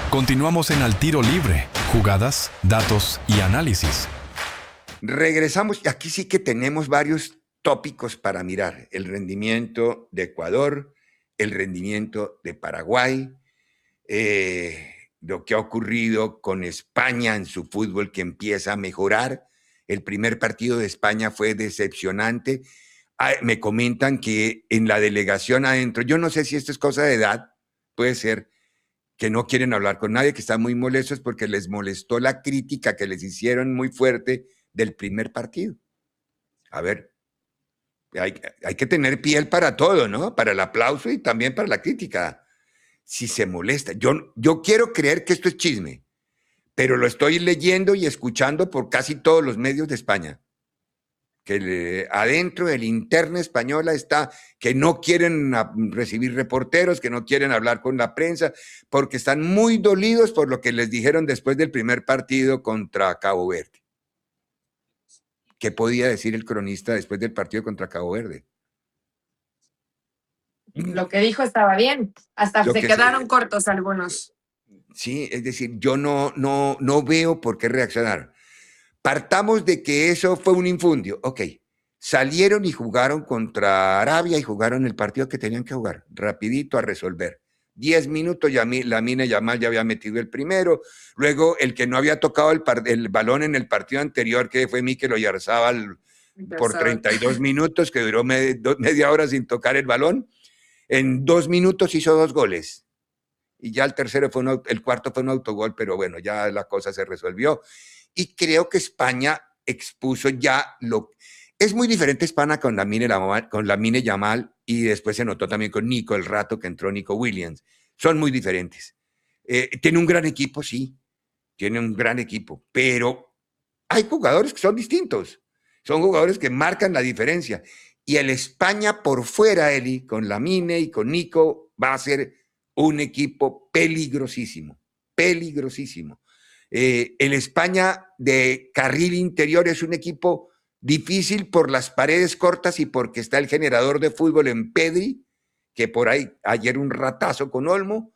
Continuamos en Al Tiro Libre, jugadas, datos y análisis. Regresamos, y aquí sí que tenemos varios tópicos para mirar. El rendimiento de Ecuador, el rendimiento de Paraguay, lo que ha ocurrido con España en su fútbol que empieza a mejorar. El primer partido de España fue decepcionante. Me comentan que en la delegación adentro, yo no sé si esto es cosa de edad, puede ser que no quieren hablar con nadie, que están muy molestos porque les molestó la crítica que les hicieron muy fuerte del primer partido. A ver, hay que tener piel para todo, ¿no? Para el aplauso y también para la crítica. Si se molesta, yo quiero creer que esto es chisme, pero lo estoy leyendo y escuchando por casi todos los medios de España. Que adentro de la interna española está que no quieren recibir reporteros, que no quieren hablar con la prensa, porque están muy dolidos por lo que les dijeron después del primer partido contra Cabo Verde. ¿Qué podía decir el cronista después del partido contra Cabo Verde? Lo que dijo estaba bien, hasta se quedaron cortos algunos. Sí, es decir, yo no veo por qué reaccionar. Partamos de que eso fue un infundio. Ok, salieron y jugaron contra Arabia y jugaron el partido que tenían que jugar, rapidito a resolver. 10 minutos, Lamine Yamal ya había metido el primero, luego el que no había tocado el balón en el partido anterior, que fue Mikel Oyarzábal por 32 minutos, que duró media hora sin tocar el balón, en 2 minutos hizo 2 goles. Y ya el cuarto fue un autogol, pero bueno, ya la cosa se resolvió. Y creo que España expuso ya Es muy diferente España con Lamine Yamal y después se notó también con Nico, el rato que entró Nico Williams. Son muy diferentes. Tiene un gran equipo, sí, tiene un gran equipo, pero hay jugadores que son distintos. Son jugadores que marcan la diferencia. Y el España por fuera, Eli, con Lamine y con Nico, va a ser un equipo peligrosísimo, peligrosísimo. El España de carril interior es un equipo difícil por las paredes cortas y porque está el generador de fútbol en Pedri, que por ahí ayer un ratazo con Olmo,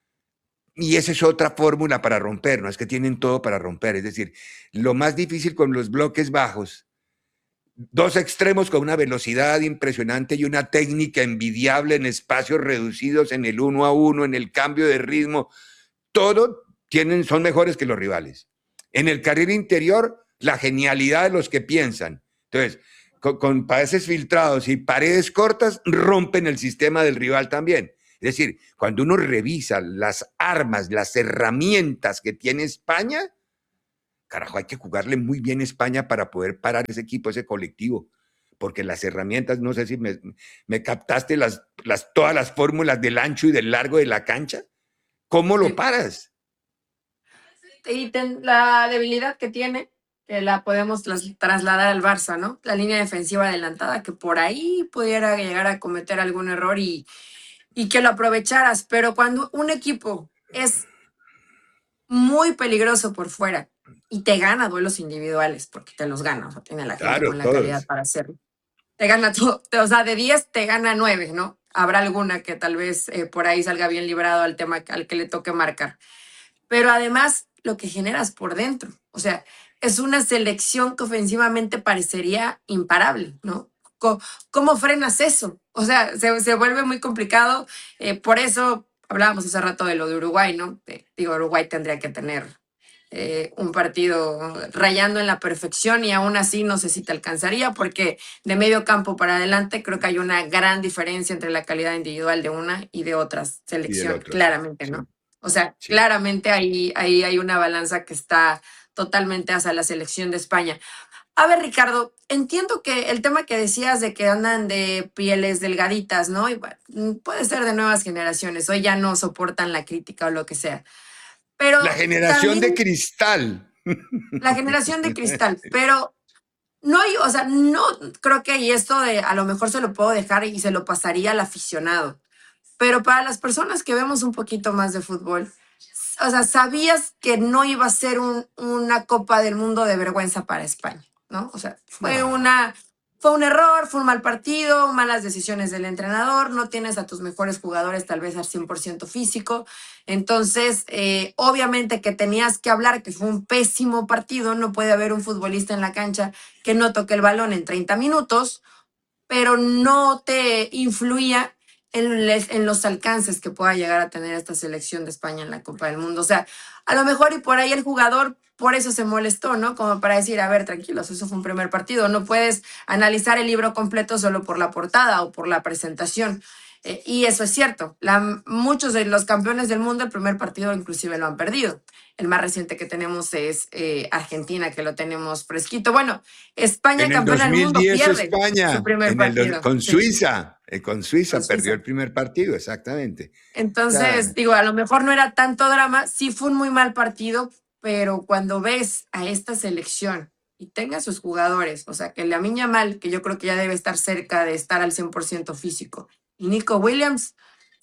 y esa es otra fórmula para romper, no es que tienen todo para romper, es decir, lo más difícil con los bloques bajos, 2 extremos con una velocidad impresionante y una técnica envidiable en espacios reducidos, en el 1 a 1, en el cambio de ritmo, todo son mejores que los rivales. En el carril interior, la genialidad de los que piensan. Entonces, con pases filtrados y paredes cortas, rompen el sistema del rival también. Es decir, cuando uno revisa las armas, las herramientas que tiene España, carajo, hay que jugarle muy bien a España para poder parar ese equipo, ese colectivo. Porque las herramientas, no sé si me captaste todas las fórmulas del ancho y del largo de la cancha. ¿Cómo lo paras? Y la debilidad que tiene, que la podemos trasladar al Barça, ¿no? La línea defensiva adelantada, que por ahí pudiera llegar a cometer algún error y que lo aprovecharas. Pero cuando un equipo es muy peligroso por fuera y te gana duelos individuales, porque te los gana, o sea, tiene la gente con la calidad para hacerlo. Te gana todo, o sea, de 10 te gana 9, ¿no? Habrá alguna que tal vez por ahí salga bien librado al tema al que le toque marcar. Pero además, lo que generas por dentro, o sea, es una selección que ofensivamente parecería imparable, ¿no? ¿Cómo frenas eso? O sea, se vuelve muy complicado. Por eso hablábamos hace rato de lo de Uruguay, ¿no? Uruguay tendría que tener un partido rayando en la perfección y aún así no sé si te alcanzaría porque de medio campo para adelante creo que hay una gran diferencia entre la calidad individual de una y de otras selecciones, claramente, ¿no? O sea, claramente ahí hay una balanza que está totalmente hacia la selección de España. A ver, Ricardo, entiendo que el tema que decías de que andan de pieles delgaditas, ¿no? Y bueno, puede ser de nuevas generaciones, hoy ya no soportan la crítica o lo que sea. Pero la generación de cristal. La generación de cristal, pero no creo que y esto a lo mejor se lo puedo dejar y se lo pasaría al aficionado. Pero para las personas que vemos un poquito más de fútbol, o sea, sabías que no iba a ser una Copa del Mundo de vergüenza para España, ¿no? O sea, fue una fue un error, fue un mal partido, malas decisiones del entrenador, no tienes a tus mejores jugadores tal vez al 100% físico. Entonces, obviamente que tenías que hablar que fue un pésimo partido, no puede haber un futbolista en la cancha que no toque el balón en 30 minutos, pero no te influía en los alcances que pueda llegar a tener esta selección de España en la Copa del Mundo. O sea, a lo mejor y por ahí el jugador por eso se molestó, ¿no? Como para decir, a ver, tranquilos, eso fue un primer partido, no puedes analizar el libro completo solo por la portada o por la presentación. Y eso es cierto, muchos de los campeones del mundo el primer partido inclusive lo han perdido. El más reciente que tenemos es Argentina, que lo tenemos fresquito. Bueno, España, En el campeona del mundo, 2010 pierde su España, primer partido. con Sí, Suiza, con con Suiza perdió Suiza. el primer partido, exactamente. O Entonces, sea, digo, a lo mejor no era tanto drama, sí fue un muy mal partido, pero cuando ves a esta selección y tenga sus jugadores, o sea, que Lamine Yamal, que yo creo que ya debe estar cerca de estar al 100% físico, y Nico Williams,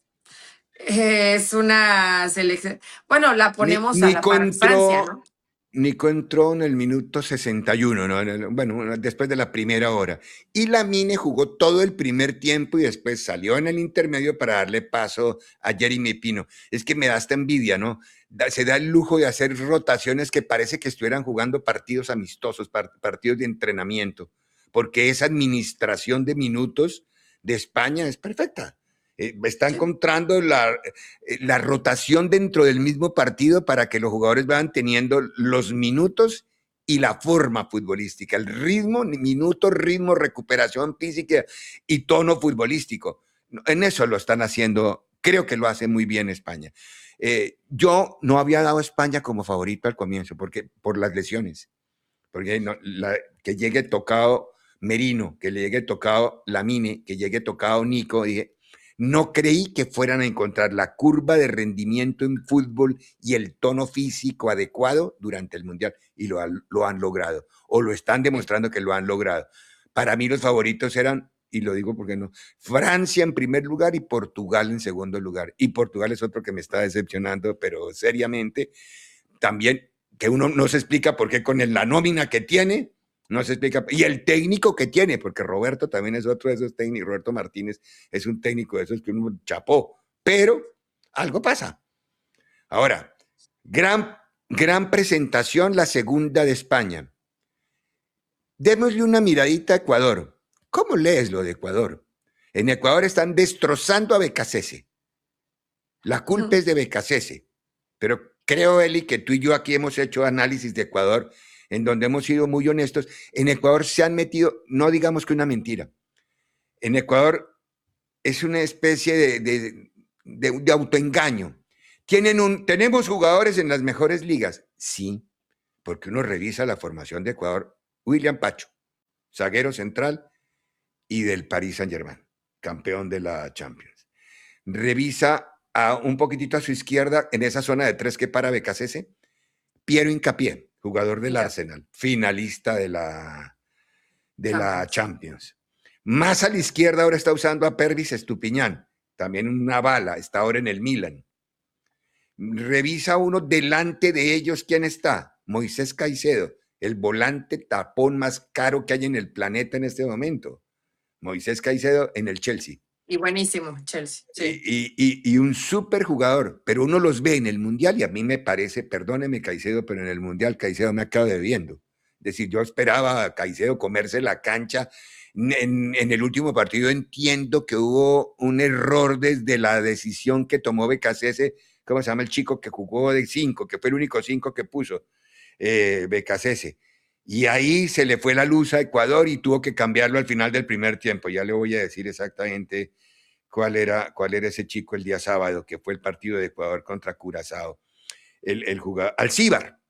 es una selección. Bueno, la ponemos a la Nico par de Francia, entró, ¿no? Nico entró en el minuto 61, ¿no? Bueno, después de la primera hora. Y Lamine jugó todo el primer tiempo y después salió en el intermedio para darle paso a Jeremy Pino. Es que me da esta envidia, ¿no? Se da el lujo de hacer rotaciones que parece que estuvieran jugando partidos amistosos, partidos de entrenamiento, porque esa administración de minutos de España es perfecta. Está Sí. encontrando la rotación dentro del mismo partido para que los jugadores vayan teniendo los minutos y la forma futbolística, el ritmo, minuto, ritmo, recuperación física y tono futbolístico. En eso lo están haciendo, creo que lo hace muy bien España. Yo no había dado a España como favorito al comienzo, porque por las lesiones, porque que llegue tocado Merino, que le llegue tocado Lamine, que llegue tocado Nico, dije, no creí que fueran a encontrar la curva de rendimiento en fútbol y el tono físico adecuado durante el Mundial. Y lo han logrado, o lo están demostrando que lo han logrado. Para mí los favoritos eran, y lo digo porque no, Francia en primer lugar y Portugal en segundo lugar. Y Portugal es otro que me está decepcionando, pero seriamente. También que uno no se explica por qué con la nómina que tiene, no se explica. Y el técnico que tiene, porque Roberto también es otro de esos técnicos, Roberto Martínez es un técnico de esos que uno chapó, pero algo pasa. Ahora, gran presentación, la segunda de España. Démosle una miradita a Ecuador. ¿Cómo lees lo de Ecuador? En Ecuador están destrozando a Becasese. La culpa es de Becasese, pero creo, Eli, que tú y yo aquí hemos hecho análisis de Ecuador en donde hemos sido muy honestos. En Ecuador se han metido, no digamos que una mentira, en Ecuador es una especie de autoengaño. Tenemos jugadores en las mejores ligas, sí, porque uno revisa la formación de Ecuador. William Pacho, zaguero central y del Paris Saint-Germain, campeón de la Champions. Revisa un poquitito a su izquierda, en esa zona de tres que para Becasese, Piero Hincapié, jugador del Arsenal, finalista de la Champions. Más a la izquierda ahora está usando a Pervis Estupiñán, también una bala, está ahora en el Milan. Revisa uno delante de ellos, ¿quién está? Moisés Caicedo, el volante tapón más caro que hay en el planeta en este momento. Moisés Caicedo en el Chelsea. Y buenísimo, Chelsea. Sí. Y un súper jugador, pero uno los ve en el Mundial y a mí me parece, perdóneme Caicedo, pero en el Mundial Caicedo me acaba debiendo. Es decir, yo esperaba a Caicedo comerse la cancha. En el último partido entiendo que hubo un error desde la decisión que tomó Becasese, ¿cómo se llama el chico que jugó de 5, que fue el único 5 que puso? Becasese. Y ahí se le fue la luz a Ecuador y tuvo que cambiarlo al final del primer tiempo. Ya le voy a decir exactamente cuál era ese chico el día sábado, que fue el partido de Ecuador contra Curazao. El jugador, Alcíbar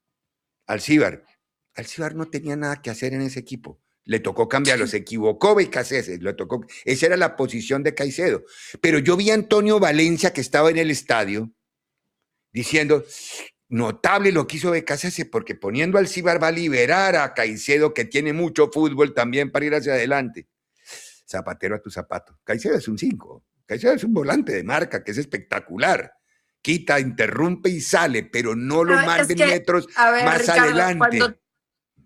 no tenía nada que hacer en ese equipo. Le tocó cambiarlo, se equivocó Becasese, esa era la posición de Caicedo. Pero yo vi a Antonio Valencia que estaba en el estadio diciendo, notable lo que hizo Becasese, porque poniendo al Alcíbar va a liberar a Caicedo, que tiene mucho fútbol también para ir hacia adelante. Zapatero a tu zapato. Caicedo es un 5. Caicedo es un volante de marca que es espectacular. Quita, interrumpe y sale, pero no lo manden metros a ver, más Ricardo, adelante.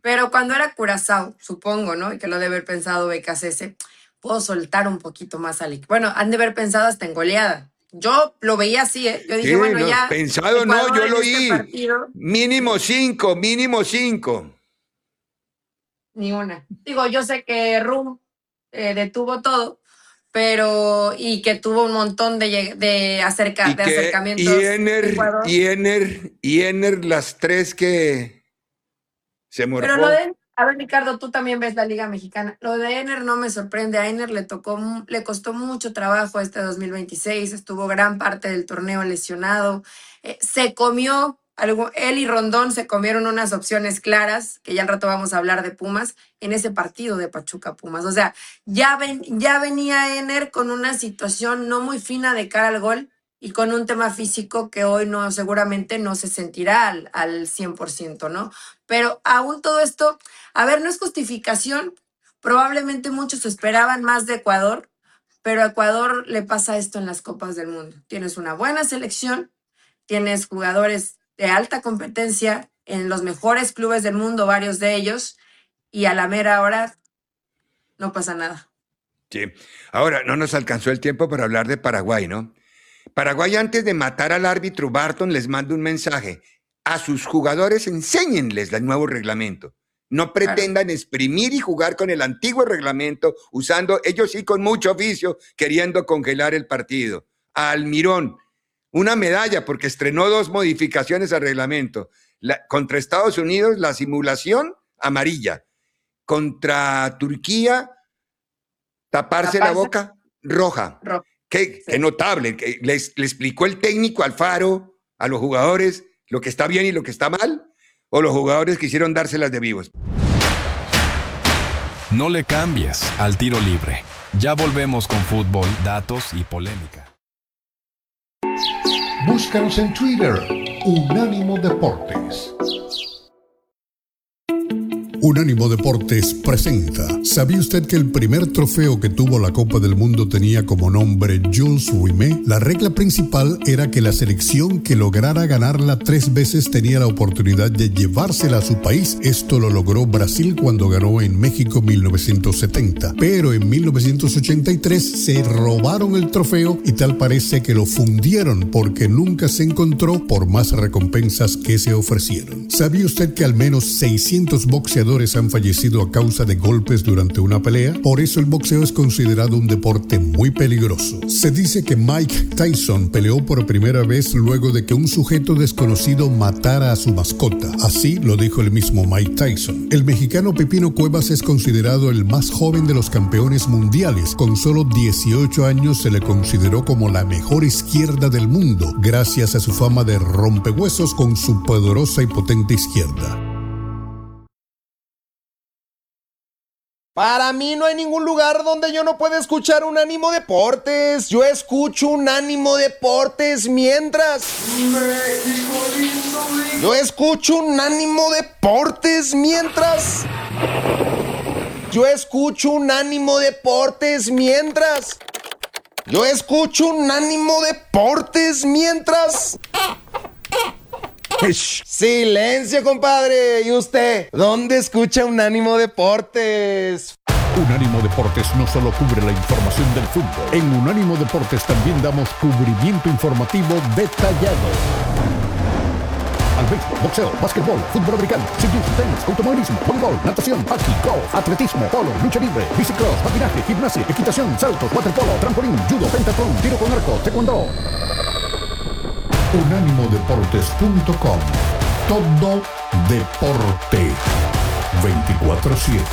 Pero cuando era Curazao, supongo, ¿no? Y que lo debe haber pensado BKCS, puedo soltar un poquito más al equipo. Bueno, han de haber pensado hasta en goleada. Yo lo veía así, ¿eh? Yo dije, Sí, bueno, no, ya. pensado no, Ecuador yo en lo este oí. partido, Mínimo 5. ni una. Digo, yo sé que Rum detuvo todo, pero y que tuvo un montón de acercamientos Ecuador. Y Ener, las tres que se Pero morfó. a ver, Ricardo, tú también ves la Liga Mexicana. Lo de Ener no me sorprende. A Ener le costó mucho trabajo este 2026. Estuvo gran parte del torneo lesionado. Se comió, él y Rondón se comieron unas opciones claras, que ya al rato vamos a hablar de Pumas, en ese partido de Pachuca Pumas. O sea, ya venía Ener con una situación no muy fina de cara al gol y con un tema físico que hoy seguramente no se sentirá al 100%, ¿no? Pero aún todo esto, a ver, no es justificación. Probablemente muchos esperaban más de Ecuador, pero a Ecuador le pasa esto en las Copas del Mundo. Tienes una buena selección, tienes jugadores de alta competencia en los mejores clubes del mundo, varios de ellos, y a la mera hora no pasa nada. Sí. Ahora, no nos alcanzó el tiempo para hablar de Paraguay, ¿no? Paraguay, antes de matar al árbitro Barton, les manda un mensaje. A sus jugadores enséñenles el nuevo reglamento. No pretendan exprimir y jugar con el antiguo reglamento, usando, ellos sí con mucho oficio, queriendo congelar el partido. A Almirón, una medalla porque estrenó 2 modificaciones al reglamento. Contra Estados Unidos, la simulación amarilla. Contra Turquía, taparse la boca roja. Qué notable. Le explicó el técnico Alfaro a los jugadores lo que está bien y lo que está mal, o los jugadores quisieron dárselas de vivos. No le cambies al tiro libre. Ya volvemos con fútbol, datos y polémica. Búscanos en Twitter, Unánimo Deportes. Unánimo Deportes presenta. ¿Sabía usted que el primer trofeo que tuvo la Copa del Mundo tenía como nombre Jules Rimet? La regla principal era que la selección que lograra ganarla 3 veces tenía la oportunidad de llevársela a su país. Esto lo logró Brasil cuando ganó en México 1970. Pero en 1983 se robaron el trofeo y tal parece que lo fundieron porque nunca se encontró por más recompensas que se ofrecieron. ¿Sabía usted que al menos 600 boxeadores han fallecido a causa de golpes durante una pelea? Por eso el boxeo es considerado un deporte muy peligroso. Se dice que Mike Tyson peleó por primera vez luego de que un sujeto desconocido matara a su mascota. Así lo dijo el mismo Mike Tyson. El mexicano Pepino Cuevas es considerado el más joven de los campeones mundiales. Con solo 18 años se le consideró como la mejor izquierda del mundo, gracias a su fama de rompehuesos con su poderosa y potente izquierda. Para mí no hay ningún lugar donde yo no pueda escuchar Unánimo Deportes. Yo escucho Unánimo Deportes mientras... Yo escucho Unánimo Deportes mientras... Yo escucho Unánimo Deportes mientras... Yo escucho Unánimo Deportes mientras... Silencio, compadre. ¿Y usted? ¿Dónde escucha Unánimo Deportes? Unánimo Deportes no solo cubre la información del fútbol. En Unánimo Deportes también damos cubrimiento informativo detallado al béisbol, boxeo, básquetbol, fútbol americano, ciclismo, tenis, automovilismo, voleibol, natación, hockey, golf, atletismo, polo, lucha libre, bicicross, patinaje, gimnasia, equitación, saltos, waterpolo, trampolín, judo, pentathlon, tiro con arco, taekwondo. Unánimodeportes.com. Todo deporte 24/7.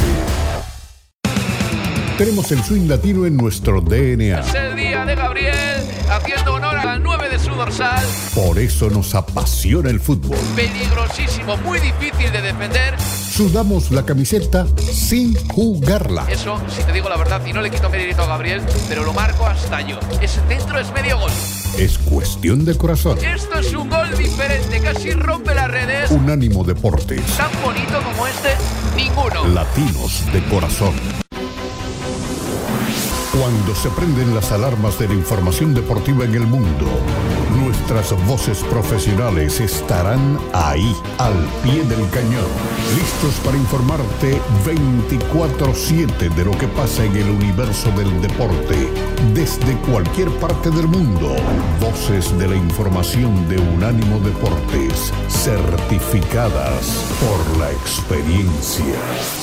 Tenemos el swing latino en nuestro DNA. Es el día de Gabriel, haciendo honor al 9 de su dorsal. Por eso nos apasiona el fútbol. Peligrosísimo, muy difícil de defender. Sudamos la camiseta sin jugarla. Eso, si te digo la verdad, y no le quito mérito a Gabriel, pero lo marco hasta yo. Ese centro es medio gol. Es cuestión de corazón. Esto es un gol diferente, casi rompe las redes. Unánimo Deportes. Tan bonito como este, ninguno. Latinos de corazón. Cuando se prenden las alarmas de la información deportiva en el mundo, nuestras voces profesionales estarán ahí, al pie del cañón, listos para informarte 24/7 de lo que pasa en el universo del deporte, desde cualquier parte del mundo. Voces de la información de Unánimo Deportes, certificadas por la experiencia.